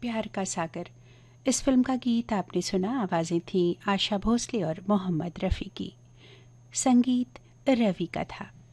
प्यार का सागर। इस फिल्म का गीत आपने सुना, आवाज़ें थीं आशा भोसले और मोहम्मद रफ़ी की, संगीत रवि का था।